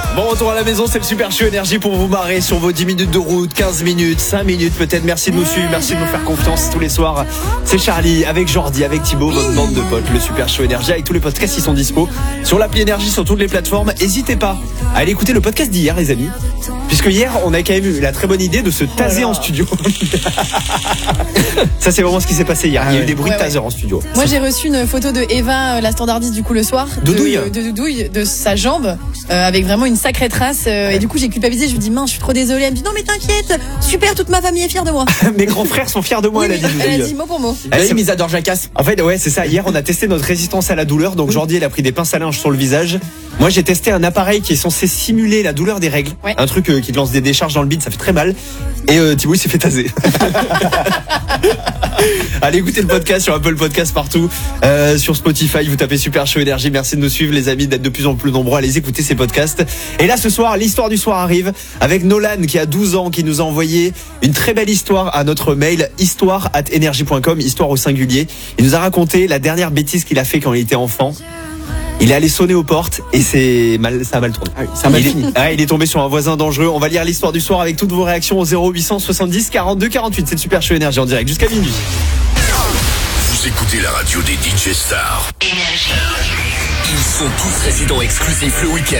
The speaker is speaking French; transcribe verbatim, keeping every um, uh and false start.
Bon retour à la maison, c'est le Super Show Énergie pour vous marrer sur vos dix minutes de route, quinze minutes, cinq minutes peut-être. Merci de nous suivre, merci de nous faire confiance tous les soirs. C'est Charlie avec Jordi, avec Thibaut, votre bande de potes, le Super Show Énergie avec tous les podcasts qui sont dispo sur l'appli Énergie, sur toutes les plateformes. N'hésitez pas à aller écouter le podcast d'hier les amis, puisque hier on a quand même eu la très bonne idée de se taser en studio. Ça c'est vraiment ce qui s'est passé hier, il y a eu des bruits de taser en studio. Moi j'ai reçu une photo de Eva, la standardiste du coup le soir, Doudouille. de, de Doudouille, de sa jambe, euh, avec vraiment une sacrée trace. Euh, et du coup j'ai culpabilisé, je lui dis mince, je suis trop désolée. Elle me dit non mais t'inquiète, super, toute ma famille est fière de moi. Mes grands frères sont fiers de moi, Oui, elle a dit. elle a dit mot pour mot. Elle a mis Isadore Jacasse. En fait, ouais, c'est ça. Hier, on a testé notre résistance à la douleur. Donc, Jordi, elle a pris des pinces à linge sur le visage. Moi, j'ai testé un appareil qui est censé simuler la douleur des règles. Ouais. Un truc euh, qui te lance des décharges dans le bide, ça fait très mal. Et euh, Thibaut, il s'est fait taser. Allez écoutez le podcast sur Apple Podcast partout, euh, sur Spotify, vous tapez Super Show Énergie. Merci de nous suivre les amis, d'être de plus en plus nombreux à les écouter ces podcasts. Et là ce soir, l'histoire du soir arrive avec Nolan qui a douze ans, qui nous a envoyé une très belle histoire à notre mail histoire arobase énergie point com, histoire au singulier. Il nous a raconté la dernière bêtise qu'il a fait quand il était enfant. Il est allé sonner aux portes et c'est mal, ça a mal tourné. Ah oui, ça a mal il, fini. Est, ah, il est tombé sur un voisin dangereux. On va lire l'histoire du soir avec toutes vos réactions au zéro huit soixante-dix quarante-deux quarante-huit. C'est le Super Show Énergie en direct jusqu'à minuit. Vous écoutez la radio des D J stars. Énergie. Ils sont tous résidents exclusifs le week-end.